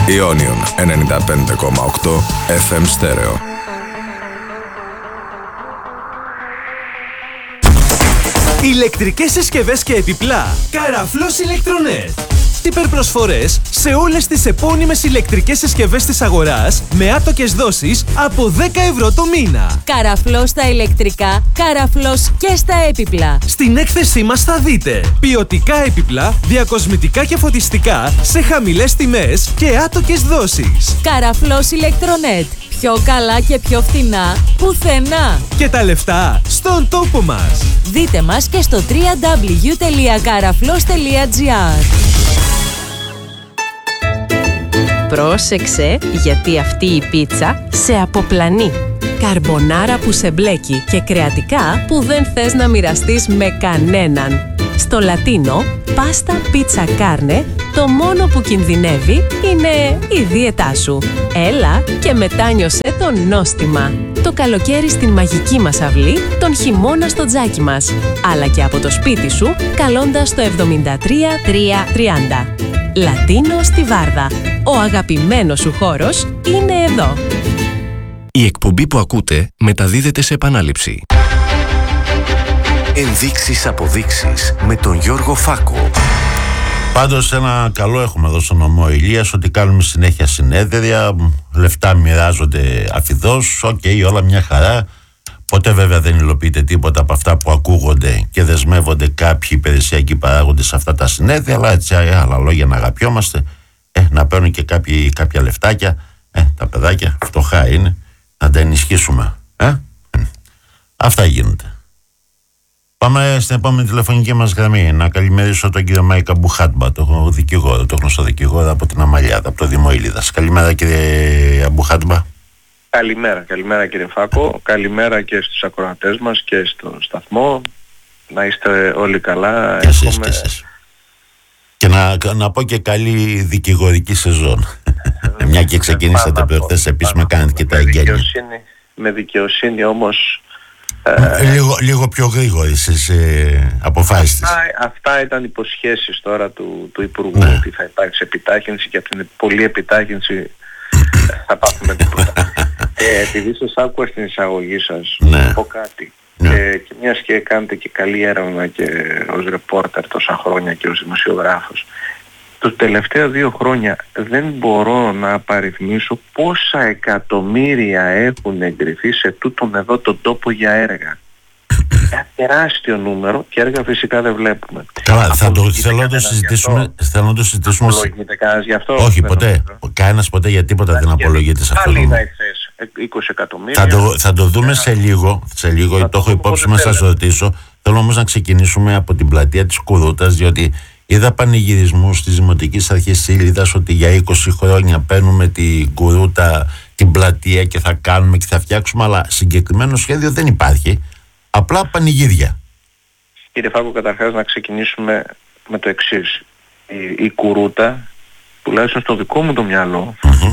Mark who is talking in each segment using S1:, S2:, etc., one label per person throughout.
S1: Ionion 95,8 FM στέρεο.
S2: Ηλεκτρικές συσκευές και επιπλά. Καραφλός Ηλεκτρονέτ. Υπερπροσφορές σε όλες τις επώνυμες ηλεκτρικές συσκευές της αγοράς με άτοκες δόσεις από 10 ευρώ το μήνα.
S3: Καραφλός στα ηλεκτρικά, καραφλός και στα έπιπλα.
S2: Στην έκθεσή μας θα δείτε ποιοτικά έπιπλα, διακοσμητικά και φωτιστικά σε χαμηλές τιμές και άτοκες δόσεις.
S3: Καραφλός Ηλεκτρονέτ. Πιο καλά και πιο φθηνά πουθενά.
S2: Και τα λεφτά στον τόπο μας.
S3: Δείτε μας και στο www.karaflos.gr. Πρόσεξε, γιατί αυτή η πίτσα σε αποπλανεί. Καρμπονάρα που σε μπλέκει και κρεατικά που δεν θες να μοιραστείς με κανέναν. Στο Λατίνο, πάστα πίτσα κάρνε, το μόνο που κινδυνεύει είναι η δίαιτά σου. Έλα και μετάνιωσέ το νόστιμα. Το καλοκαίρι στην μαγική μας αυλή, τον χειμώνα στο τζάκι μας. Αλλά και από το σπίτι σου, καλώντας το 73330. Λατίνο στη Βάρδα. Ο αγαπημένος σου χώρος είναι εδώ.
S4: Η εκπομπή που ακούτε μεταδίδεται σε επανάληψη.
S5: Ενδείξεις αποδείξεις με τον Γιώργο Φάκο.
S6: Πάντως ένα καλό έχουμε εδώ στον νομό Ηλίας, ότι κάνουμε συνέχεια συνέδρια, λεφτά μοιράζονται αφιδώς, όλα μια χαρά. Ποτέ βέβαια δεν υλοποιείται τίποτα από αυτά που ακούγονται και δεσμεύονται κάποιοι υπηρεσιακοί παράγοντες σε αυτά τα συνέδρια, αλλά έτσι άλλα λόγια να αγαπιόμαστε, να παίρνουν και κάποια λεφτάκια, τα παιδάκια φτωχά είναι, να τα ενισχύσουμε. Αυτά γίνονται. Πάμε στην επόμενη τηλεφωνική μας γραμμή. Να καλημερίσω τον κύριο Μάικα Μπουχάτμπα, τον δικηγόρο, τον γνωστό δικηγόρο από την Αμαλιάδα, από το Δήμο Ήλιδας. Καλημέρα κύριε Μπουχάτμπα.
S7: Καλημέρα κύριε Φάκο. Καλημέρα και στους ακροατές μας και στο σταθμό. Να είστε όλοι καλά.
S6: Και εσείς. Και να πω και καλή δικηγορική σεζόν. Μια και ξεκινήσατε προχθές επίσημα, κάνετε και τα εγγένεια.
S7: Με δικαιοσύνη όμως.
S6: Λίγο πιο γρήγορη στις αποφάσεις της.
S7: Αυτά ήταν υποσχέσεις τώρα του Υπουργού, ναι, ότι θα υπάρξει επιτάχυνση, και από την πολλή επιτάχυνση θα πάθουμε τίποτα. Επειδή σας άκουα στην εισαγωγή σας, να πω κάτι. Και μιας και κάνετε και καλή έρευνα και ως ρεπόρτερ τόσα χρόνια και ως δημοσιογράφος, τους τελευταία 2 χρόνια δεν μπορώ να απαριθμίσω πόσα εκατομμύρια έχουν εγκριθεί σε τούτον εδώ τον τόπο για έργα. Ένα τεράστιο νούμερο, και έργα φυσικά δεν βλέπουμε.
S6: Καλά, θέλω να το συζητήσουμε.
S7: Απολογείται κανένας γι' αυτό?
S6: Όχι, ποτέ. Κανένας ποτέ για τίποτα δεν απολογείται σε αυτό.
S7: Άλλη είναι εχθές, 20 εκατομμύρια.
S6: Θα το δούμε σε λίγο, το έχω υπόψη να σας ρωτήσω. Θέλω όμως να ξεκινήσουμε από την πλατεία της Κουρούτας, διότι είδα πανηγυρισμούς της Δημοτικής Αρχής της Ήλιδας ότι για 20 χρόνια παίρνουμε την Κουρούτα, την πλατεία και θα κάνουμε και θα φτιάξουμε, αλλά συγκεκριμένο σχέδιο δεν υπάρχει. Απλά πανηγύρια.
S7: Κύριε Φάκο, καταρχάς να ξεκινήσουμε με το εξής. Η Κουρούτα, τουλάχιστον στο δικό μου το μυαλό,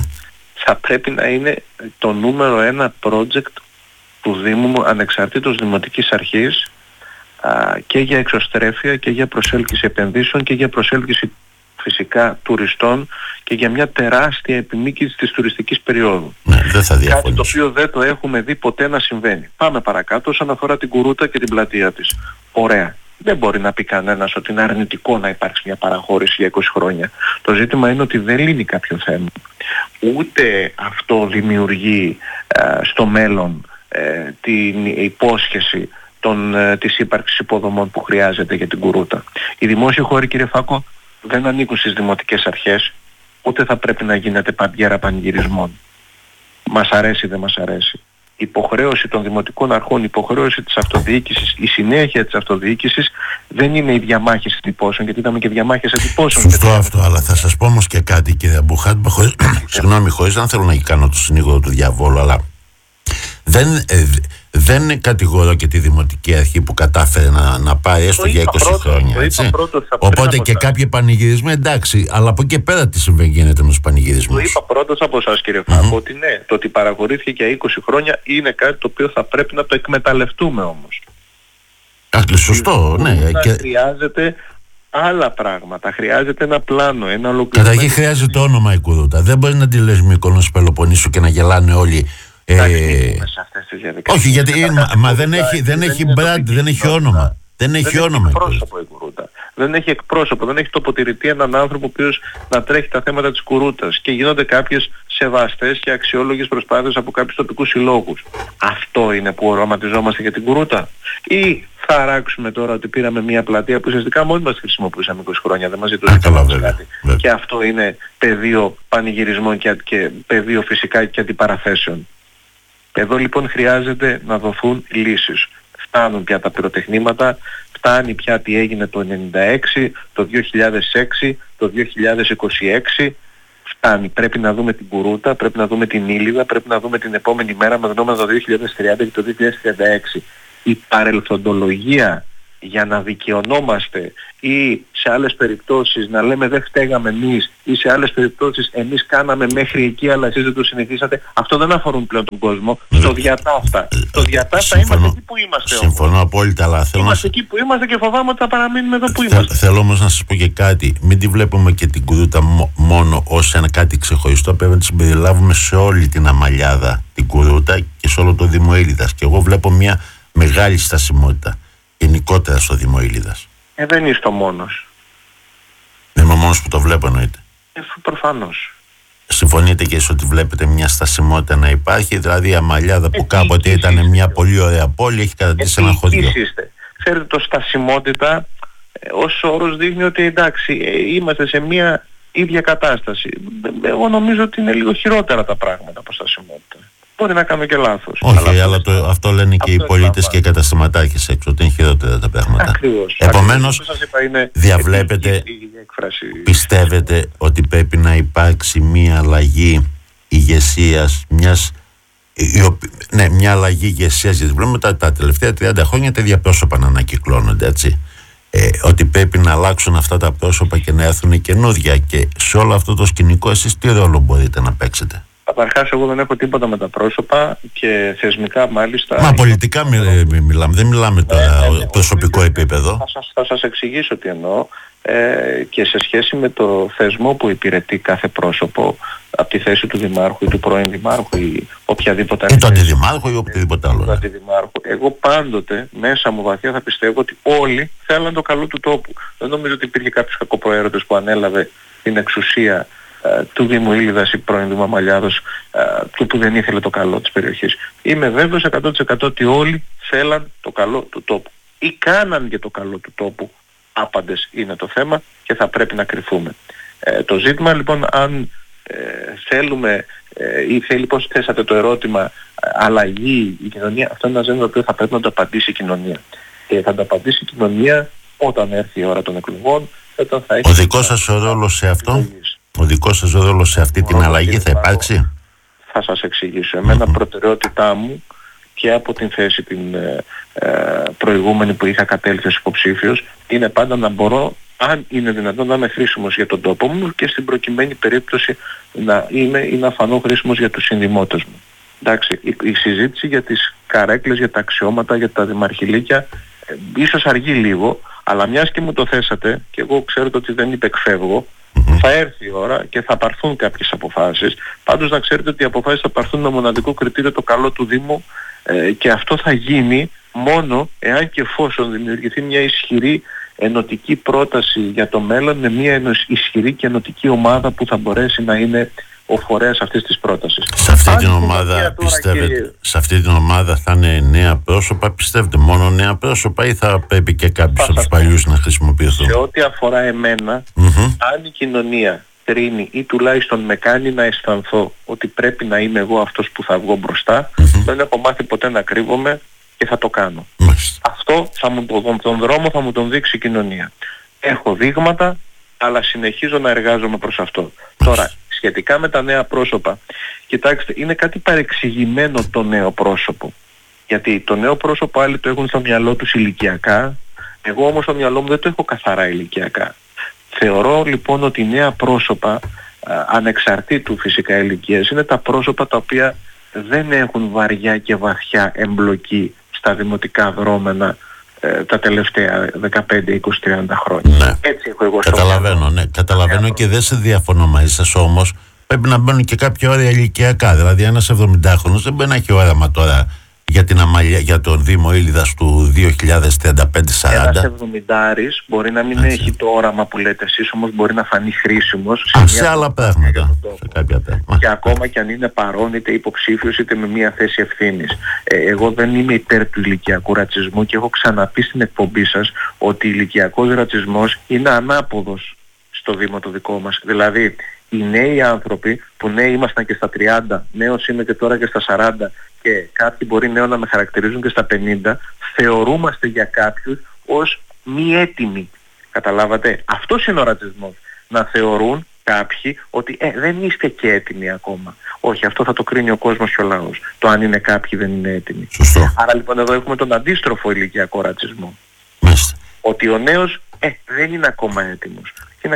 S7: θα πρέπει να είναι το νούμερο 1 project του Δήμου μου, ανεξαρτήτως Δημοτικής Αρχής, και για εξωστρέφεια και για προσέλκυση επενδύσεων και για προσέλκυση φυσικά τουριστών και για μια τεράστια επιμήκυνση της τουριστικής περίοδου.
S6: Ναι, δεν θα διαφωνήσω.
S7: Κάτι το οποίο δεν το έχουμε δει ποτέ να συμβαίνει. Πάμε παρακάτω όσον αφορά την Κουρούτα και την πλατεία της. Ωραία. Δεν μπορεί να πει κανένας ότι είναι αρνητικό να υπάρξει μια παραχώρηση για 20 χρόνια. Το ζήτημα είναι ότι δεν λύνει κάποιο θέμα. Ούτε αυτό δημιουργεί στο μέλλον την υπόσχεση της ύπαρξης υποδομών που χρειάζεται για την Κουρούτα. Οι δημόσιοι χώροι, κύριε Φάκο, δεν ανήκουν στις δημοτικές αρχές, ούτε θα πρέπει να γίνεται παντιέρα πανηγυρισμών. Μας αρέσει ή δεν μας αρέσει. Η υποχρέωση των δημοτικών αρχών, η υποχρέωση της αυτοδιοίκησης, η συνέχεια της αυτοδιοίκησης δεν είναι η διαμάχες εντυπώσεων, γιατί είδαμε και διαμάχες εντυπώσεων.
S6: Σωστό αυτό, αλλά θα σας πω όμως και κάτι, κύριε Μπουχάτμπα, χωρίς να θέλω να κάνω το συνήγορο του διαβόλου, αλλά δεν κατηγορώ και τη Δημοτική Αρχή που κατάφερε να πάει έστω για 20 χρόνια. Έτσι. Οπότε και κάποιοι πανηγυρισμοί, εντάξει, αλλά από εκεί πέρα τι συμβαίνει, γίνεται με τους πανηγυρισμούς.
S7: Το είπα πρώτος από εσάς, κύριε Φάκο, ότι ναι, το ότι παραχωρήθηκε για 20 χρόνια είναι κάτι το οποίο θα πρέπει να το εκμεταλλευτούμε όμως.
S6: Σωστό, ναι.
S7: Και χρειάζεται άλλα πράγματα. Χρειάζεται ένα πλάνο, ένα ολοκληρωμένο.
S6: Καταρχήν χρειάζεται όνομα η Κουρούτα. Δεν μπορεί να τη λες Μύκονος Πελοποννήσου και να γελάνε όλοι.
S7: Σε αυτές τις διαδικασίες.
S6: Όχι, γιατί δεν έχει brand, δεν έχει όνομα. Δεν έχει όνομα.
S7: Εκπρόσωπο η Κουρούτα. Δεν έχει εκπρόσωπο, δεν έχει τοποτηρητή έναν άνθρωπο ο οποίος να τρέχει τα θέματα της Κουρούτας και γίνονται κάποιες σεβαστές και αξιόλογες προσπάθειες από κάποιους τοπικούς συλλόγους. Αυτό είναι που οραματιζόμαστε για την Κουρούτα? Ή θα αράξουμε τώρα ότι πήραμε μια πλατεία που ουσιαστικά μόνοι μας χρησιμοποιήσαμε 20 χρόνια, δεν μας ζητούσε κάτι. Και αυτό είναι πεδίο πανηγυρισμών και πεδίο φυσικά και αντιπαραθέσεων. Εδώ λοιπόν χρειάζεται να δοθούν λύσεις. Φτάνουν πια τα πυροτεχνήματα, φτάνει πια τι έγινε το 1996, το 2006, το 2026. Φτάνει. Πρέπει να δούμε την Κουρούτα, πρέπει να δούμε την Ήλιδα, πρέπει να δούμε την επόμενη μέρα με γνώμενα το 2030 και το 2036. Η παρελθοντολογία για να δικαιωνόμαστε ή σε άλλες περιπτώσεις να λέμε δεν φταίγαμε εμείς ή σε άλλες περιπτώσεις εμείς κάναμε μέχρι εκεί αλλά εσείς δεν το συνηθίσατε, αυτό δεν αφορούν πλέον τον κόσμο. Στο διατάφτα. Στο διατάφτα είμαστε εκεί που είμαστε.
S6: Συμφωνώ απόλυτα, αλλά θέλω
S7: είμαστε εκεί που είμαστε και φοβάμαι ότι θα παραμείνουμε εδώ που είμαστε.
S6: Θέλω όμως να σας πω και κάτι. Μην τη βλέπουμε και την Κουρούτα μόνο ως ένα κάτι ξεχωριστό. Πρέπει να τη συμπεριλάβουμε σε όλη την αμαλιάδα την Κουρούτα και σε όλο το Δήμο Ήλιδας. Και εγώ βλέπω μια μεγάλη στασιμότητα γενικότερα στο Δήμο Ήλιδας.
S7: Δεν είσαι ο μόνος.
S6: Δεν είμαι ο μόνος που το βλέπω, εννοείται.
S7: Προφανώς.
S6: Συμφωνείτε και εσείς ότι βλέπετε μια στασιμότητα να υπάρχει? Δηλαδή η Αμαλιάδα που κάποτε ήταν μια πολύ ωραία πόλη έχει καταντήσει ένα χωριό.
S7: Ξέρετε, το στασιμότητα ως όρος δείχνει ότι εντάξει είμαστε σε μια ίδια κατάσταση. Εγώ νομίζω ότι είναι λίγο χειρότερα τα πράγματα από στασιμότητα. Μπορεί να κάνω και λάθος.
S6: Όχι, αλλά αυτό λένε και οι πολίτες και οι καταστηματάρχες έξω, ότι είναι χειρότερα τα πράγματα.
S7: Ακριβώς.
S6: Επομένως, διαβλέπετε, πιστεύετε ότι πρέπει να υπάρξει μια αλλαγή ηγεσίας, μια αλλαγή ηγεσίας, γιατί βλέπουμε τα τελευταία 30 χρόνια τα ίδια πρόσωπα να ανακυκλώνονται, έτσι. Ότι πρέπει να αλλάξουν αυτά τα πρόσωπα και να έρθουν καινούργια, και σε όλο αυτό το σκηνικό εσείς τι ρόλο μπορείτε να παίξετε?
S7: Καταρχάς εγώ δεν έχω τίποτα με τα πρόσωπα και θεσμικά μάλιστα.
S6: Μα πολιτικά μιλάμε, δεν μιλάμε τώρα προσωπικό επίπεδο.
S7: Θα σας εξηγήσω τι εννοώ και σε σχέση με το θεσμό που υπηρετεί κάθε πρόσωπο από τη θέση του Δημάρχου ή του πρώην Δημάρχου ή οποιαδήποτε άλλη.
S6: Ή του Αντιδημάρχου ή οποιοδήποτε άλλο.
S7: Εγώ πάντοτε μέσα μου βαθιά θα πιστεύω ότι όλοι θέλαν το καλό του τόπου. Δεν νομίζω ότι υπήρχε κάποιος κακοπροαίρετος που ανέλαβε την εξουσία του Δήμου Ήλιδας ή πρώην Δήμου Αμαλιάδος και που δεν ήθελε το καλό της περιοχής. Είμαι βέβαιος 100% ότι όλοι θέλαν το καλό του τόπου ή κάναν και το καλό του τόπου. Άπαντες είναι το θέμα και θα πρέπει να κρυφούμε. Το ζήτημα λοιπόν αν θέλουμε ή θέλει, πώς θέσατε το ερώτημα, αλλαγή η κοινωνία, αυτό είναι ένα ζήτημα το οποίο θα πρέπει να το απαντήσει η κοινωνία. Και θα το απαντήσει η κοινωνία όταν έρθει η ώρα των εκλογών.
S6: Ο δικός σας ρόλος σε αυτό? Ο δικός σας ρόλος σε αυτή την αλλαγή θα υπάρξει?
S7: Θα σας εξηγήσω. Εμένα προτεραιότητά μου και από την θέση την προηγούμενη που είχα κατέλθει ως υποψήφιος είναι πάντα να μπορώ, αν είναι δυνατόν, να είμαι χρήσιμος για τον τόπο μου και στην προκειμένη περίπτωση να είμαι ή να φανώ χρήσιμος για τους συνδημότες μου. Εντάξει, η συζήτηση για τις καρέκλες, για τα αξιώματα, για τα δημαρχηλίκια ίσως αργεί λίγο, αλλά μιας και μου το θέσατε και εγώ ξέρετε ότι δεν υπεκφεύγω, θα έρθει η ώρα και θα πάρθουν κάποιες αποφάσεις. Πάντως να ξέρετε ότι οι αποφάσεις θα πάρθουν με μοναδικό κριτήριο το καλό του Δήμου και αυτό θα γίνει μόνο εάν και εφόσον δημιουργηθεί μια ισχυρή ενωτική πρόταση για το μέλλον με μια ισχυρή και ενωτική ομάδα που θα μπορέσει να είναι ο φορέας αυτής της πρότασης.
S6: Σε αυτή την ομάδα πιστεύετε, σε αυτή την ομάδα θα είναι νέα πρόσωπα, πιστεύετε μόνο νέα πρόσωπα ή θα πρέπει και κάποιους από τους παλιούς να χρησιμοποιηθούν?
S7: Σε ό,τι αφορά εμένα, αν η κοινωνία κρίνει ή τουλάχιστον με κάνει να αισθανθώ ότι πρέπει να είμαι εγώ αυτός που θα βγω μπροστά, δεν έχω μάθει ποτέ να κρύβομαι και θα το κάνω. Αυτό τον δρόμο θα μου τον δείξει η κοινωνία. Έχω δείγματα, αλλά συνεχίζω να εργάζομαι προς αυτό. Τώρα, σχετικά με τα νέα πρόσωπα, κοιτάξτε, είναι κάτι παρεξηγημένο το νέο πρόσωπο. Γιατί το νέο πρόσωπο άλλοι το έχουν στο μυαλό τους ηλικιακά, εγώ όμως στο μυαλό μου δεν το έχω καθαρά ηλικιακά. Θεωρώ λοιπόν ότι νέα πρόσωπα, ανεξαρτήτου φυσικά ηλικίας, είναι τα πρόσωπα τα οποία δεν έχουν βαριά και βαθιά εμπλοκή στα δημοτικά δρόμενα τα τελευταία 15, 20, 30 χρόνια.
S6: Ναι.
S7: Έτσι έχω εγώ
S6: Καταλαβαίνω, ναι, καταλαβαίνω και δεν σε διαφωνώ μαζί σας, όμως πρέπει να μπαίνουν και κάποια όρια ηλικιακά. Δηλαδή ένας 70χρονος δεν μπορεί να έχει όραμα τώρα για τον Δήμο Ήλιδας του 2035-40.
S7: Ένας 70άρης μπορεί να μην έχει το όραμα που λέτε εσείς, όμως μπορεί να φανεί χρήσιμος
S6: σε άλλα πράγματα. Σε κάποια πράγματα.
S7: Και ακόμα και αν είναι παρόν, είτε υποψήφιος είτε με μια θέση ευθύνης. Εγώ δεν είμαι υπέρ του ηλικιακού ρατσισμού και έχω ξαναπεί στην εκπομπή σας ότι ηλικιακός ρατσισμός είναι ανάποδος στο Δήμο το δικό μας. Δηλαδή οι νέοι άνθρωποι που νέοι ήμασταν και στα 30, νέος είμαι και τώρα και στα 40 και κάποιοι μπορεί νέο να με χαρακτηρίζουν και στα 50, θεωρούμαστε για κάποιους ως μη έτοιμοι. Καταλάβατε? Αυτός είναι ο ρατσισμός. Να θεωρούν κάποιοι ότι δεν είστε και έτοιμοι ακόμα. Όχι, αυτό θα το κρίνει ο κόσμος και ο λαός. Το αν είναι κάποιοι δεν είναι έτοιμοι.
S6: Σωστό.
S7: Άρα λοιπόν εδώ έχουμε τον αντίστροφο ηλικιακό ρατσισμό.
S6: Μάλιστα.
S7: Ότι ο νέος δεν είναι ακόμα έτοιμος.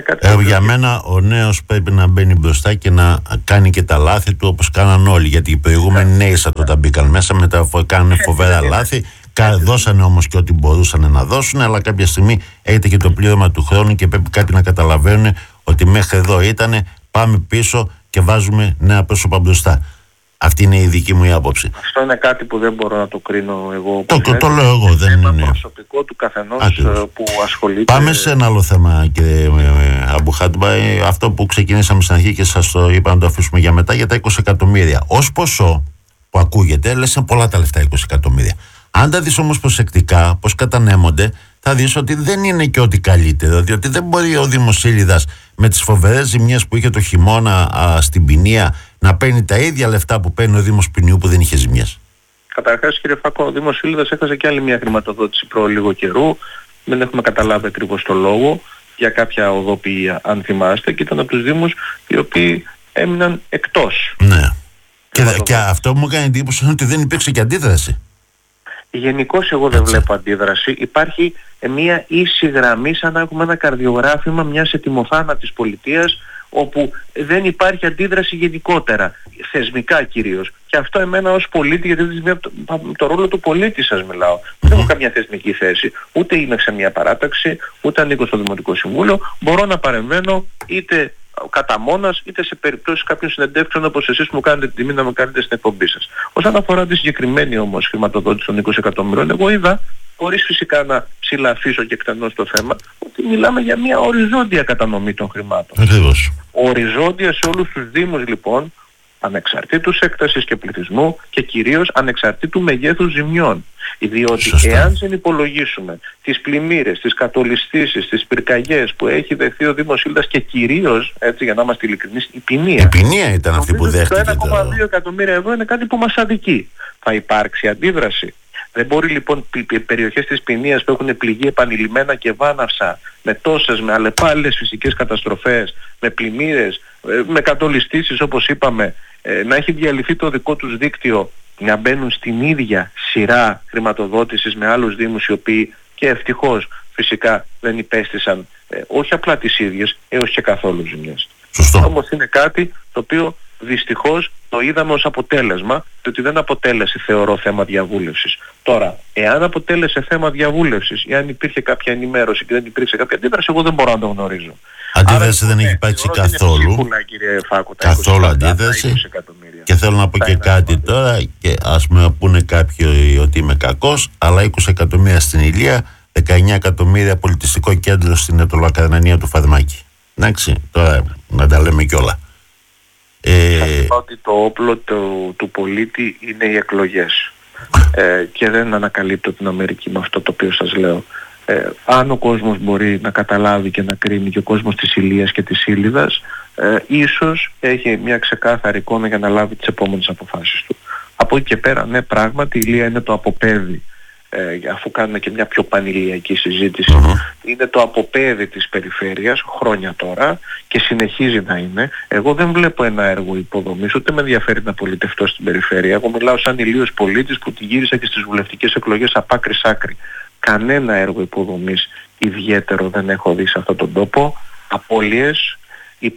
S6: Για μένα ο νέος πρέπει να μπαίνει μπροστά και να κάνει και τα λάθη του όπως κάναν όλοι. Γιατί οι προηγούμενοι νέοι σαν τότε μπήκαν μέσα, μετά κάνανε φοβερά λάθη. Δώσανε όμως και ό,τι μπορούσαν να δώσουν, αλλά κάποια στιγμή έχετε και το πλήρωμα του χρόνου και πρέπει κάποιοι να καταλαβαίνουν ότι μέχρι εδώ ήτανε, πάμε πίσω και βάζουμε νέα πρόσωπα μπροστά. Αυτή είναι η δική μου άποψη.
S7: Αυτό είναι κάτι που δεν μπορώ να το κρίνω εγώ.
S6: Το λέω εγώ, δεν είναι
S7: προσωπικό του καθενός που ασχολείται.
S6: Πάμε σε ένα άλλο θέμα, κύριε Αμπουχάτμπα. Αυτό που ξεκινήσαμε στην αρχή και σας το είπα να το αφήσουμε για μετά, για τα 20 εκατομμύρια. Ως ποσό που ακούγεται, λες είναι πολλά τα λεφτά 20 εκατομμύρια. Αν τα δεις όμως προσεκτικά, πώς κατανέμονται, θα δεις ότι δεν είναι και ό,τι καλύτερο. Διότι δεν μπορεί ο Δήμος Ήλιδας με τις φοβερές ζημιές που είχε το χειμώνα στην Ποινία να παίρνει τα ίδια λεφτά που παίρνει ο Δήμος Ποινιού που δεν είχε ζημιές.
S7: Καταρχάς, κύριε Φάκο, ο Δήμος Ήλιδας έχασε και άλλη μια χρηματοδότηση προ λίγο καιρού. Δεν έχουμε καταλάβει ακριβώς το λόγο, για κάποια οδοποιία, αν θυμάστε, και ήταν από τους Δήμους οι οποίοι έμειναν εκτός.
S6: Ναι. Και αυτό που μου έκανε εντύπωση είναι ότι δεν υπήρξε και αντίδραση.
S7: Γενικώς εγώ δεν βλέπω αντίδραση. Υπάρχει μια ίση γραμμή, σαν να έχουμε ένα καρδιογράφημα μιας ετοιμοθάνατης πολιτείας, όπου δεν υπάρχει αντίδραση γενικότερα, θεσμικά κυρίως. Και αυτό εμένα ως πολίτη, γιατί το ρόλο του πολίτη σας μιλάω. Δεν έχω καμία θεσμική θέση. Ούτε είμαι σε μια παράταξη, ούτε ανήκω στο Δημοτικό Συμβούλιο. Μπορώ να παρεμβαίνω είτε κατά μόνας, είτε σε περιπτώσεις κάποιων συνεντεύξεων όπως εσείς που μου κάνετε την τιμή να με κάνετε στην εκπομπή σας. Όσον αφορά τη συγκεκριμένη όμως χρηματοδότηση των 20 εκατομμυρίων, εγώ είδα, χωρίς φυσικά να ψηλαφίσω και εκτενώς το θέμα, ότι μιλάμε για μια οριζόντια κατανομή των χρημάτων.
S6: Ακριβώς.
S7: Οριζόντια σε όλους τους Δήμους λοιπόν, ανεξαρτήτους έκτασης και πληθυσμού και κυρίως ανεξαρτήτου μεγέθους ζημιών. Διότι εάν δεν υπολογίσουμε τις πλημμύρες, τις κατολιστήσεις, τις πυρκαγιές που έχει δεχθεί ο Δήμος Ήλδας και κυρίως, έτσι για να είμαστε ειλικρινείς, η ποινία.
S6: Η ποινία ήταν αυτή που δέχτηκε.
S7: Το 1,2 εκατομμύρια ευρώ είναι κάτι που μας αδικεί. Θα υπάρξει αντίδραση. Δεν μπορεί λοιπόν οι περιοχές της ποινίας που έχουν πληγεί επανειλημμένα και βάναυσα με τόσες, με αλλεπάλληλες φυσικές καταστροφές, με πλημμύρες, με κατολιστήσεις όπως είπαμε, να έχει διαλυθεί το δικό τους δίκτυο, να μπαίνουν στην ίδια σειρά χρηματοδότησης με άλλους δήμους οι οποίοι και ευτυχώς φυσικά δεν υπέστησαν όχι απλά τις ίδιες έως και καθόλου ζημιές. Όμως είναι κάτι το οποίο δυστυχώς το είδαμε ως αποτέλεσμα, διότι δεν αποτέλεσε θεωρώ θέμα διαβούλευσης. Τώρα, εάν αποτέλεσε θέμα διαβούλευσης ή αν υπήρχε κάποια ενημέρωση και δεν υπήρξε κάποια αντίδραση, εγώ δεν μπορώ να το γνωρίζω.
S6: Αντίδραση δεν έχει υπάρξει καθόλου. Καθόλου αντίδραση. Και θέλω να πω και κάτι τώρα, και ας με πούνε κάποιοι ότι είμαι κακός, αλλά 20 εκατομμύρια στην Ηλία, 19 εκατομμύρια πολιτιστικό κέντρο στην Ετωλοακαδανανία του Φαρμάκη. Εντάξει, τώρα να τα λέμε κιόλα.
S7: Θα πω ότι το όπλο του πολίτη είναι οι εκλογές και δεν ανακαλύπτω την Αμερική με αυτό το οποίο σας λέω. Αν ο κόσμος μπορεί να καταλάβει και να κρίνει, και ο κόσμος της Ηλίας και της Ήλιδας ίσως έχει μια ξεκάθαρη εικόνα για να λάβει τις επόμενες αποφάσεις του. Από εκεί και πέρα, ναι, πράγματι η Ηλία είναι το αποπέδι, αφού κάνουμε και μια πιο πανηλιακή συζήτηση, είναι το αποπέδι της περιφέρειας χρόνια τώρα και συνεχίζει να είναι. Εγώ δεν βλέπω ένα έργο υποδομής, ούτε με ενδιαφέρει να πολιτευτώ στην περιφέρεια. Εγώ μιλάω σαν Ηλίος πολίτης που τη γύρισα και στις βουλευτικές εκλογές από άκρη σ' άκρη. Κανένα έργο υποδομής ιδιαίτερο δεν έχω δει σε αυτόν τον τόπο. Απώλειες,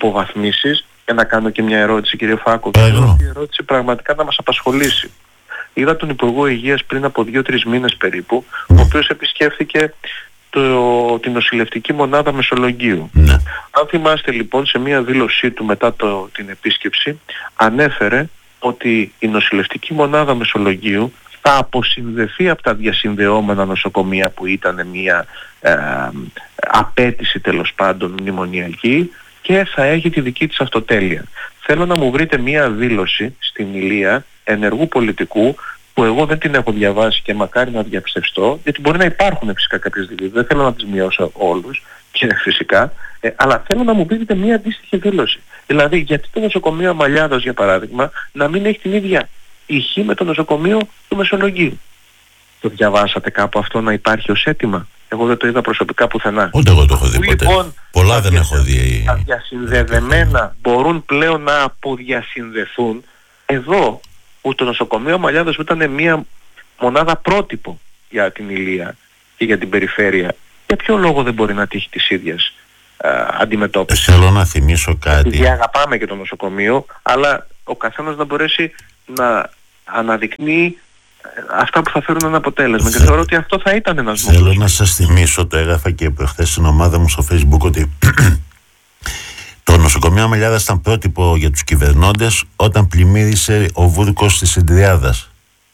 S7: υποβαθμίσεις. Και να κάνω και μια ερώτηση, κύριε Φάκο, και η ερώτηση πραγματικά να μας απασχολήσει. Είδα τον Υπουργό Υγείας πριν από 2-3 μήνες περίπου, ο οποίος επισκέφθηκε την νοσηλευτική μονάδα Μεσολογγίου. Αν θυμάστε λοιπόν, σε μια δήλωσή του μετά την επίσκεψη ανέφερε ότι η νοσηλευτική μονάδα Μεσολογγίου θα αποσυνδεθεί από τα διασυνδεόμενα νοσοκομεία που ήταν μια απέτηση τέλος πάντων μνημονιακή και θα έχει τη δική της αυτοτέλεια. Θέλω να μου βρείτε μια δήλωση στην Ηλία ενεργού πολιτικού που εγώ δεν την έχω διαβάσει και μακάρι να διαψευστώ, γιατί μπορεί να υπάρχουν φυσικά κάποιες δηλώσεις, δεν θέλω να τις μειώσω όλους και φυσικά, αλλά θέλω να μου πείτε μια αντίστοιχη δήλωση. Δηλαδή, γιατί το νοσοκομείο Αμαλιάδος, για παράδειγμα, να μην έχει την ίδια ηχή με το νοσοκομείο του Μεσολογγίου? Το διαβάσατε κάπου αυτό να υπάρχει ως αίτημα? Εγώ δεν το είδα προσωπικά πουθενά.
S6: Ούτε εγώ το έχω δει ποτέ.
S7: Λοιπόν,
S6: πολλά δεν έχω δει.
S7: Τα διασυνδεδεμένα μπορούν πλέον να αποδιασυνδεθούν. Εδώ που το νοσοκομείο Αμαλιάδος ήταν μια μονάδα πρότυπο για την Ηλία και για την περιφέρεια, για ποιο λόγο δεν μπορεί να τύχει της ίδιας αντιμετώπισης?
S6: Θέλω να θυμίσω κάτι.
S7: Γιατί αγαπάμε και το νοσοκομείο, αλλά ο καθένας να μπορέσει να αναδεικνύει αυτά που θα φέρουν ένα αποτέλεσμα. Και θεωρώ ότι αυτό θα ήταν ένας μόχος.
S6: Θέλω να σας θυμίσω, το έγραφα και προχθές στην ομάδα μου στο Facebook, ότι το νοσοκομείο Αμαλιάδας ήταν πρότυπο για τους κυβερνώντες όταν πλημμύρισε ο βούρκος της Ινδριάδας.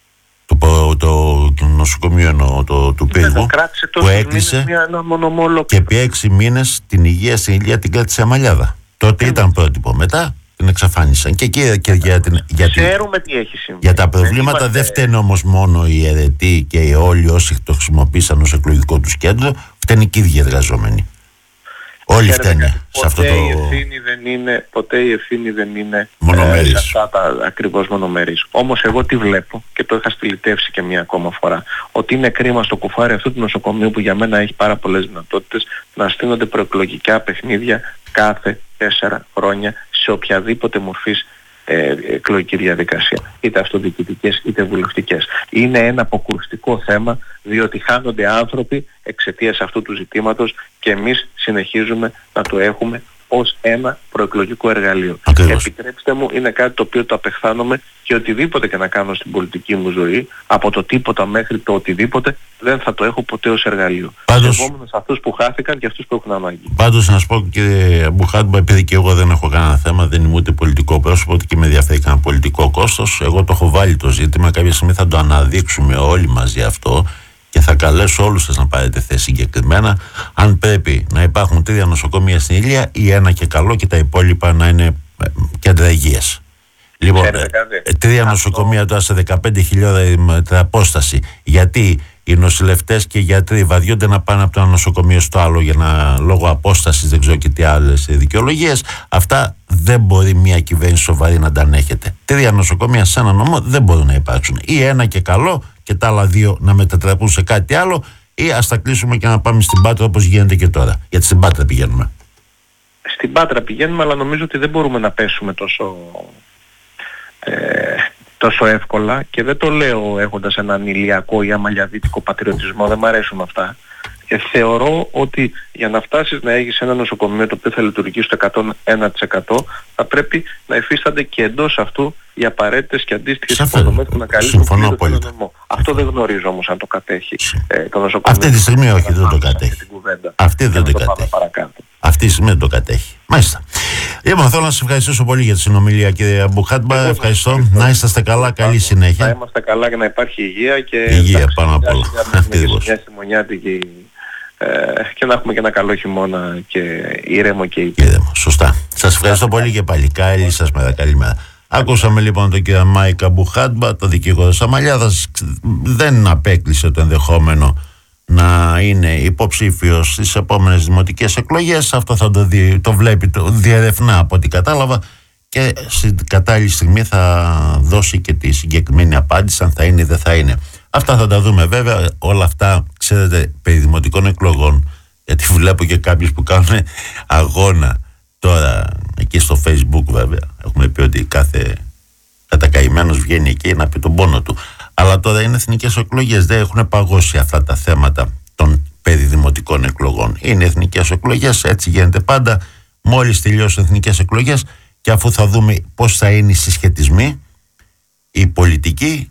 S6: Το νοσοκομείο του Πύργου που έκλεισε και επί 6 μήνες την υγεία στην Ηλία την κράτησε Αμαλιάδα. Τότε ήταν πρότυπο. Μετά την εξαφάνισαν. Και εκεί
S7: ξέρουμε τι έχει συμβεί.
S6: Για τα προβλήματα δεν φταίνε όμως μόνο οι αιρετοί και όλοι όσοι το χρησιμοποίησαν ως εκλογικό τους κέντρο, φταίνε και οι ίδιοι εργαζόμενοι. Όλοι φταίνε σε αυτό το...
S7: Ποτέ η ευθύνη δεν είναι
S6: μονομερής.
S7: Αυτά τα ακριβώς μονομερής. Όμως εγώ τι βλέπω, και το είχα στυλιτεύσει και μια ακόμα φορά, ότι είναι κρίμα στο κουφάρι αυτού του νοσοκομείου, που για μένα έχει πάρα πολλές δυνατότητες, να στείνονται προεκλογικά παιχνίδια κάθε 4 χρόνια σε οποιαδήποτε μορφής εκλογική διαδικασία, είτε αυτοδιοικητικές είτε βουλευτικές. Είναι ένα αποκρουστικό θέμα, διότι χάνονται άνθρωποι εξαιτίας αυτού του ζητήματος και εμείς συνεχίζουμε να το έχουμε ως ένα προεκλογικό εργαλείο. Επιτρέψτε μου, είναι κάτι το οποίο το απεχθάνομαι, και οτιδήποτε και να κάνω στην πολιτική μου ζωή, από το τίποτα μέχρι το οτιδήποτε, δεν θα το έχω ποτέ ως εργαλείο. Σεβόμενος αυτούς που χάθηκαν και αυτούς που έχουν ανάγκη.
S6: Πάντως να σας πω, κύριε Μπουχάτμπα, επειδή και εγώ δεν έχω κανένα θέμα, δεν είμαι ούτε πολιτικό πρόσωπο, ούτε και με ενδιαφέρει κανένα πολιτικό κόστος, εγώ το έχω βάλει το ζήτημα, κάποια στιγμή θα το αναδείξουμε όλοι μαζί αυτό και θα καλέσω όλους σας να πάρετε θέση συγκεκριμένα, αν πρέπει να υπάρχουν 3 νοσοκομεία στην Ηλία ή 1 και καλό και τα υπόλοιπα να είναι κέντρα υγείας. Λοιπόν, 3 νοσοκομεία τώρα σε 15 χιλιόμετρα απόσταση. Γιατί οι νοσηλευτές και οι γιατροί βαριούνται να πάνε από το ένα νοσοκομείο στο άλλο λόγω απόστασης, δεν ξέρω και τι άλλες δικαιολογίες. Αυτά δεν μπορεί μια κυβέρνηση σοβαρή να τα ανέχεται. 3 νοσοκομεία σε ένα νομό δεν μπορούν να υπάρξουν. Ή 1 και καλό και τα άλλα 2 να μετατραπούν σε κάτι άλλο, ή ας τα κλείσουμε και να πάμε στην Πάτρα όπως γίνεται και τώρα. Γιατί στην Πάτρα πηγαίνουμε.
S7: Στην Πάτρα πηγαίνουμε, αλλά νομίζω ότι δεν μπορούμε να πέσουμε τόσο εύκολα, και δεν το λέω έχοντας έναν ηλιακό ή αμαλιαδίτικο πατριωτισμό, δεν μ' αρέσουν αυτά. Θεωρώ ότι για να φτάσεις να έχεις ένα νοσοκομείο το οποίο θα λειτουργήσει στο 101%, θα πρέπει να υφίστανται και εντός αυτού οι απαραίτητες και αντίστοιχες υποδομές που να καλύψουν τον νομό. Αυτό δεν γνωρίζω όμως αν το κατέχει το νοσοκομείο.
S6: Αυτή τη στιγμή όχι, δεν το κατέχει. Αυτή δεν το κατέχει. Αυτή τη στιγμή δεν το κατέχει. Μάλιστα. Λοιπόν, θέλω να σας ευχαριστήσω πολύ για τη συνομιλία, κύριε Μπουχάτμπα. Ευχαριστώ. Να είσαστε καλά, καλή συνέχεια.
S7: Να είμαστε καλά και να υπάρχει υγεία και
S6: υγεία πάνω απ' όλα.
S7: Μια χειμωνιάτικη και να έχουμε και ένα καλό χειμώνα και ήρεμο και
S6: ήρεμο. Σωστά. Σας ευχαριστώ πολύ και πάλι. Καλή σας μέρα. Καλημέρα. Ακούσαμε λοιπόν τον κύριο Μάικα Μπουχάτμπα, το δικηγόρο της Αμαλιάδας. Δεν απέκλεισε το ενδεχόμενο να είναι υποψήφιος στις επόμενες δημοτικές εκλογές. Αυτό θα το βλέπει, το διερευνά από ό,τι κατάλαβα, και στην κατάλληλη στιγμή θα δώσει και τη συγκεκριμένη απάντηση αν θα είναι ή δεν θα είναι. Αυτά θα τα δούμε βέβαια. Όλα αυτά, ξέρετε, περί δημοτικών εκλογών, γιατί βλέπω και κάποιους που κάνουν αγώνα τώρα εκεί στο Facebook, βέβαια. Έχουμε πει ότι κάθε κατακαημένος βγαίνει εκεί να πει τον πόνο του. Αλλά τώρα είναι εθνικές εκλογές, δεν έχουν παγώσει αυτά τα θέματα των περί δημοτικών εκλογών. Είναι εθνικές εκλογές, έτσι γίνεται πάντα. Μόλις τελειώσουν εθνικές εκλογές, και αφού θα δούμε πώς θα είναι οι συσχετισμοί, οι πολιτικοί,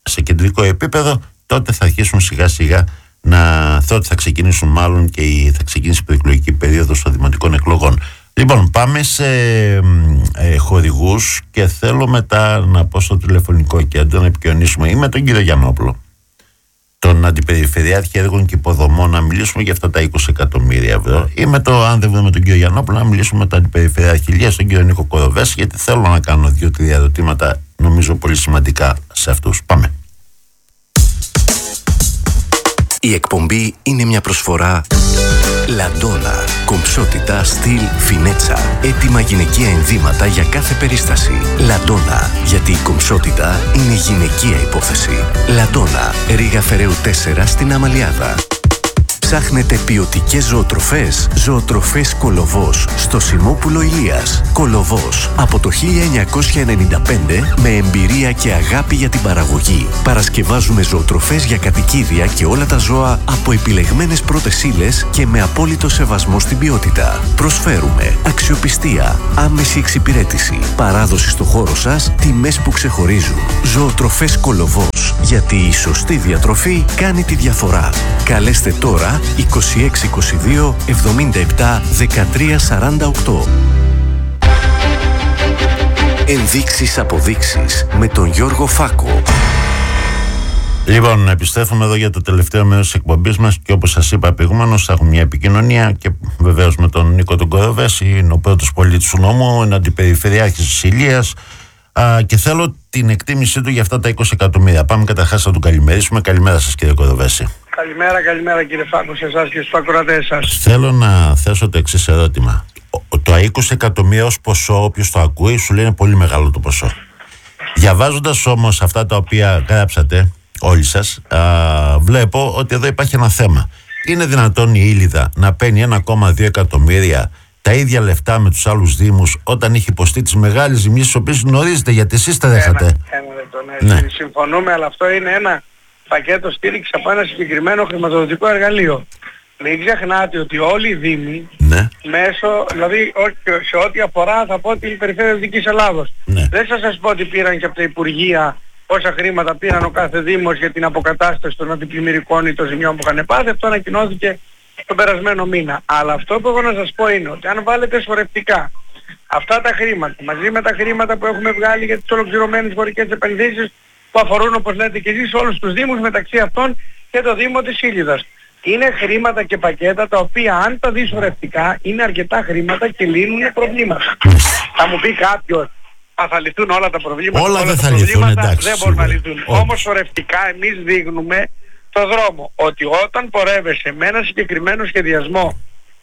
S6: σε κεντρικό επίπεδο, τότε θα αρχίσουν σιγά σιγά ότι θα ξεκινήσουν μάλλον και θα ξεκινήσει η προεκλογική περίοδος των δημοτικών εκλογών. Λοιπόν, πάμε σε χορηγούς και θέλω μετά να πω στο τηλεφωνικό κέντρο να επικοινωνήσουμε ή με τον κύριο Γιαννόπουλο, τον Αντιπεριφερειάρχη Έργων και Υποδομών, να μιλήσουμε για αυτά τα 20 εκατομμύρια ευρώ, ή αν δεν βρούμε τον κύριο Γιαννόπουλο, να μιλήσουμε με τον Αντιπεριφερειάρχη Ηλίας, τον κύριο Νίκο Κοροβέση, γιατί θέλω να κάνω 2-3 ερωτήματα, νομίζω πολύ σημαντικά σε αυτούς. Πάμε.
S5: Η εκπομπή είναι μια προσφορά Λαντόνα. Κομψότητα, στυλ, φινέτσα. Έτοιμα γυναικεία ενδύματα για κάθε περίσταση. Λαντόνα. Γιατί η κομψότητα είναι γυναικεία υπόθεση. Λαντόνα. Ρήγα Φεραίου 4 στην Αμαλιάδα. Ψάχνετε ποιοτικές ζωοτροφές? Ζωοτροφές Κολοβός στο Σιμόπουλο Ηλίας. Κολοβός από το 1995 με εμπειρία και αγάπη για την παραγωγή. Παρασκευάζουμε ζωοτροφές για κατοικίδια και όλα τα ζώα από επιλεγμένες πρώτες ύλες και με απόλυτο σεβασμό στην ποιότητα. Προσφέρουμε αξιοπιστία, άμεση εξυπηρέτηση, παράδοση στο χώρο σας, τιμές που ξεχωρίζουν. Ζωοτροφές Κολοβός. Γιατί η σωστή διατροφή κάνει τη διαφορά. Καλέστε τώρα 2622 77 13 48. Ενδείξεις αποδείξεις με τον Γιώργο Φάκο.
S6: Λοιπόν, επιστρέφουμε εδώ για το τελευταίο μέρος της εκπομπής μας και όπως σας είπα προηγουμένως θα έχουμε μια επικοινωνία και βεβαίως με τον Νίκο τον Κοροβέση, είναι ο πρώτος πολίτης του νόμου, είναι αντιπεριφερειάρχης της Ηλίας και θέλω την εκτίμησή του για αυτά τα 20 εκατομμύρια. Πάμε καταρχάς να του καλημερίσουμε. Καλημέρα σας κύριε Κοροβέση.
S8: Καλημέρα κύριε Φάκο, σε εσάς και στους ακροατές σας.
S6: Θέλω να θέσω το εξής ερώτημα. Το 20 εκατομμύρια ως ποσό, όποιος το ακούει, σου λέει είναι πολύ μεγάλο το ποσό. Διαβάζοντας όμως αυτά τα οποία γράψατε όλοι σας, βλέπω ότι εδώ υπάρχει ένα θέμα. Είναι δυνατόν η Ήλιδα να παίρνει 1,2 εκατομμύρια τα ίδια λεφτά με τους άλλους δήμους όταν έχει υποστεί τις μεγάλες ζημίες τις οποίες γνωρίζετε, γιατί εσείς τα δέχατε?
S8: Ναι. Συμφωνούμε, αλλά αυτό είναι ένα πακέτο στήριξη από ένα συγκεκριμένο χρηματοδοτικό εργαλείο. Μην ξεχνάτε ότι όλοι οι δήμοι μέσω, δηλαδή σε ό,τι αφορά θα πω την περιφέρεια Δυτικής Ελλάδος. Δεν σας πω ότι πήραν και από τα Υπουργεία πόσα χρήματα πήραν ο κάθε δήμος για την αποκατάσταση των αντιπλημμυρικών ή των ζημιών που είχαν πάθει. Αυτό ανακοινώθηκε τον περασμένο μήνα. Αλλά αυτό που έχω να σας πω είναι ότι αν βάλετε σωρευτικά αυτά τα χρήματα μαζί με τα χρήματα που έχουμε βγάλει για τις ολοκληρωμένες φορικές επενδύσεις που αφορούν, όπως λέτε και εσείς, όλους τους δήμους, μεταξύ αυτών και το Δήμο της Ήλιδας, είναι χρήματα και πακέτα τα οποία αν τα δεις σωρευτικά είναι αρκετά χρήματα και λύνουν προβλήματα. Θα μου πει κάποιος, θα λυθούν όλα τα προβλήματα?
S6: Όλα δεν θα λυθούν, εντάξει.
S8: Δεν μπορούν να λυθούν. Όμως σωρευτικά εμείς δείχνουμε το δρόμο. Ότι όταν πορεύεσαι με ένα συγκεκριμένο σχεδιασμό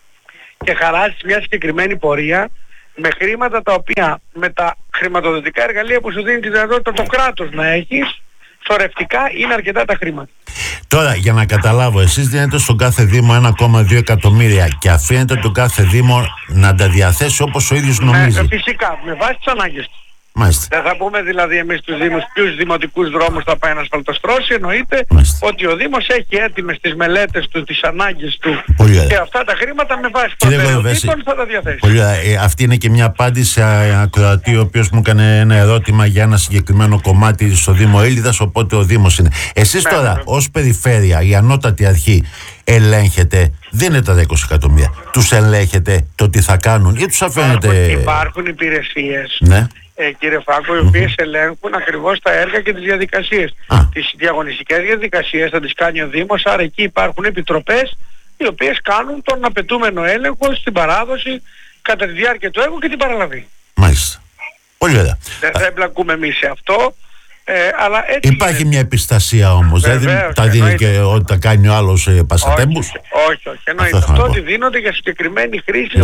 S8: και χαράσεις μια συγκεκριμένη πορεία, με χρήματα τα οποία με τα χρηματοδοτικά εργαλεία που σου δίνει τη δυνατότητα το κράτος να έχεις, σωρευτικά είναι αρκετά τα χρήματα.
S6: Τώρα, για να καταλάβω, εσείς δίνετε στον κάθε δήμο 1,2 εκατομμύρια και αφήνετε τον κάθε δήμο να τα διαθέσει όπως ο ίδιος νομίζει.
S8: Φυσικά, με βάση τις ανάγκες του.
S6: Μάλιστα.
S8: Δεν θα πούμε δηλαδή εμείς τους δήμους ποιους δημοτικούς δρόμους θα πάει να ασφαλτοστρώσει, εννοείται ότι ο Δήμος έχει έτοιμες τις μελέτες του, τις ανάγκες του και αυτά τα χρήματα με βάση προτεραιοτήτων θα τα διαθέσει.
S6: Πολύ ωραία. Αυτή είναι και μια απάντηση σε ακροατή ο οποίος μου έκανε ένα ερώτημα για ένα συγκεκριμένο κομμάτι στο Δήμο Ήλιδας, οπότε ο Δήμος είναι. Εσείς τώρα ως περιφέρεια, η ανώτατη αρχή, ελέγχετε, δίνετε τα 20 εκατομμύρια, τους ελέγχετε το τι θα κάνουν ή τους αφήνετε?
S8: Υπάρχουν υπηρεσίες. Κύριε Φάκο, οι οποίες ελέγχουν ακριβώς τα έργα και τις διαδικασίες. Τις διαγωνιστικές διαδικασίες θα τις κάνει ο Δήμος, άρα εκεί υπάρχουν επιτροπές οι οποίες κάνουν τον απαιτούμενο έλεγχο στην παράδοση κατά τη διάρκεια του έργου και την παραλαβή.
S6: Μάλιστα. Πολύ ωραία.
S8: Δεν θα εμπλακούμε εμείς σε αυτό, αλλά έτσι
S6: υπάρχει
S8: είναι.
S6: Μια επιστασία όμως, δηλαδή τα δίνει και ό,τι τα κάνει ο άλλος πασατέμπους?
S8: Όχι. Εννοείται αυτό ότι δίνονται για συγκεκριμένη χρήση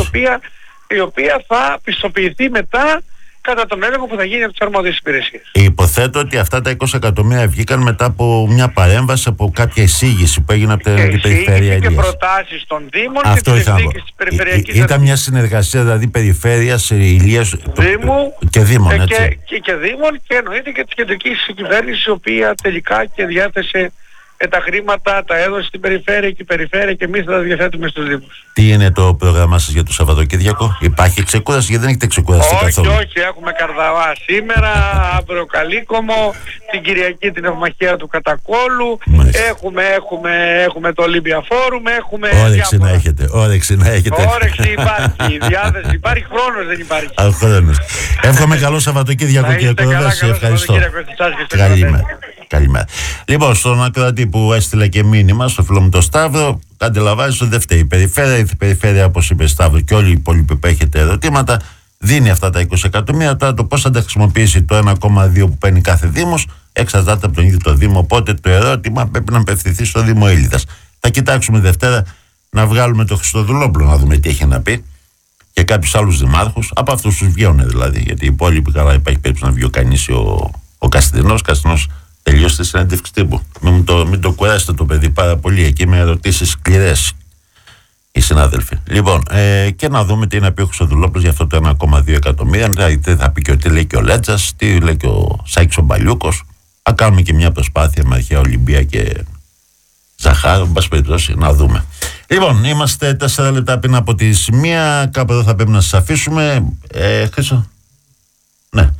S8: η οποία θα πιστοποιηθεί μετά κατά τον έλεγχο που θα γίνει από τις αρμόδιες υπηρεσίες.
S6: Υποθέτω ότι αυτά τα 20 εκατομμύρια βγήκαν μετά από μια παρέμβαση, από κάποια εισήγηση που έγινε από την Περιφέρεια Ηλίας.
S8: Και προτάσεις των Δήμων
S6: αυτό
S8: και της ευθύνης της Περιφερειακής
S6: Ήταν μια συνεργασία δηλαδή Περιφέρειας Ηλίας
S8: Δήμου
S6: και Δήμων,
S8: και Δήμων και εννοείται και της κεντρικής κυβέρνησης, η οποία τελικά και διέθεσε τα χρήματα τα έδωσε στην περιφέρεια και η περιφέρεια και εμείς θα τα διαθέτουμε στους Δήμους.
S6: Τι είναι το πρόγραμμά σας για το Σαββατοκύριακο? Υπάρχει ξεκούραση? Γιατί δεν έχετε ξεκουραστεί καθόλου?
S8: Όχι, έχουμε καρδαβά σήμερα, αύριο Καλύκομο, την Κυριακή την Ευμαχία του Κατακόλου, έχουμε το Olympia Forum, έχουμε
S6: όρεξη να έχετε, όρεξη
S8: υπάρχει, διάθεση υπάρχει, χρόνος δεν υπάρχει.
S6: Εύχομαι καλό Σαββατοκύριακο κύριε Κορδές, ευχαριστώ. Καλημέρα. Λοιπόν, στον ακροατή που έστειλε και μήνυμα, στο φίλο μου το Σταύρο, αντιλαμβάνεσαι ότι δεν φταίει η περιφέρεια. Η περιφέρεια, όπως είπε Σταύρο, και όλοι οι υπόλοιποι που έχετε ερωτήματα, δίνει αυτά τα 20 εκατομμύρια. Τώρα το πώς θα τα χρησιμοποιήσει το 1,2 που παίρνει κάθε Δήμος εξαρτάται από τον ίδιο το Δήμο. Οπότε το ερώτημα πρέπει να απευθυνθεί στο Δήμο Ήλιδας. Θα κοιτάξουμε Δευτέρα να βγάλουμε το Χριστοδουλόπουλο να δούμε τι έχει να πει και κάποιους άλλους δημάρχους, από αυτούς τους βγαίνουν δηλαδή. Γιατί οι υπόλοιποι καλά υπάρχει περίπτωση να βγει ο Κανής, ο Καστρινός. Τελείωσε τη συνέντευξη τύπου. Μην το κουράσετε το παιδί πάρα πολύ. Εκεί με ερωτήσεις σκληρές οι συνάδελφοι. Λοιπόν, και να δούμε τι είναι να πει ο Χρυστοδουλόπουλος για αυτό το 1,2 εκατομμύρια. Δηλαδή, θα πει και τι λέει και ο Λέτζας, τι λέει και ο Σάκης ο Μπαλιούκος. Θα κάνουμε και μια προσπάθεια με αρχαία Ολυμπία και Ζαχάρο, εν πάση περιπτώσει, να δούμε. Λοιπόν, είμαστε 4 λεπτά πριν από τη 1. Κάπου εδώ θα πρέπει να σας αφήσουμε. Χρήστο. Ναι.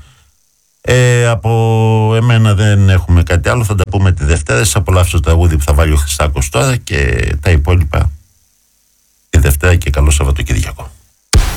S6: Από εμένα δεν έχουμε κάτι άλλο. Θα τα πούμε τη Δευτέρα. Σας απολαύσω το τραγούδι που θα βάλει ο Χριστάκος τώρα και τα υπόλοιπα τη Δευτέρα και καλό Σαββατοκύριακο.